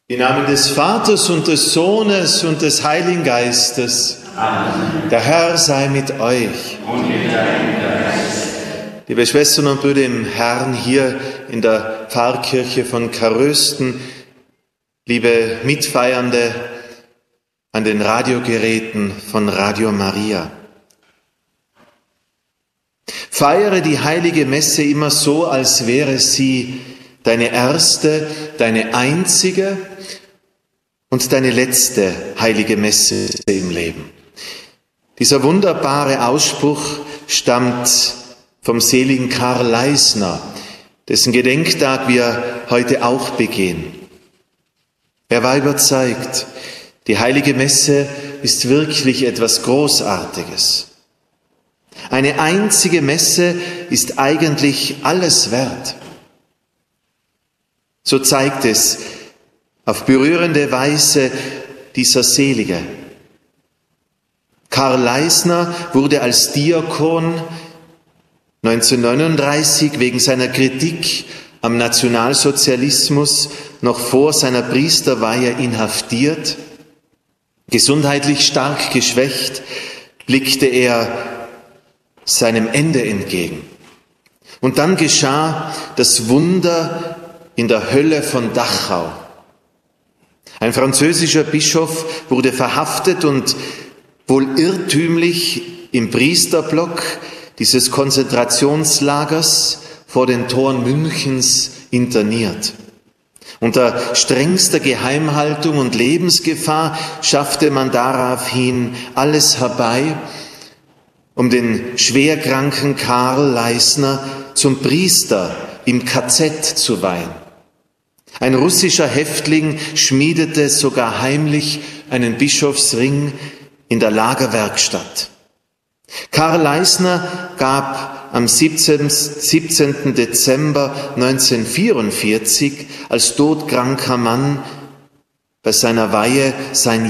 Im Namen des Vaters und des Sohnes und des Heiligen Geistes. Amen. Der Herr sei mit euch. Und mit deinem Geist. Liebe Schwestern und Brüder im Herrn, hier in der Pfarrkirche von Karösten, liebe Mitfeiernde an den Radiogeräten von Radio Maria. Feiere die heilige Messe immer so, als wäre sie deine erste, deine einzige und deine letzte heilige Messe im Leben. Dieser wunderbare Ausspruch stammt vom seligen Karl Leisner, dessen Gedenktag wir heute auch begehen. Er war überzeugt, die heilige Messe ist wirklich etwas Großartiges. Eine einzige Messe ist eigentlich alles wert. So zeigt es auf berührende Weise dieser Selige. Karl Leisner wurde als Diakon 1939 wegen seiner Kritik am Nationalsozialismus noch vor seiner Priesterweihe inhaftiert. Gesundheitlich stark geschwächt, blickte er seinem Ende entgegen. Und dann geschah das Wunder in der Hölle von Dachau. Ein französischer Bischof wurde verhaftet und wohl irrtümlich im Priesterblock dieses Konzentrationslagers vor den Toren Münchens interniert. Unter strengster Geheimhaltung und Lebensgefahr schaffte man daraufhin alles herbei, um den schwerkranken Karl Leisner zum Priester im KZ zu weihen. Ein russischer Häftling schmiedete sogar heimlich einen Bischofsring in der Lagerwerkstatt. Karl Leisner gab am 17. Dezember 1944 als todkranker Mann bei seiner Weihe sein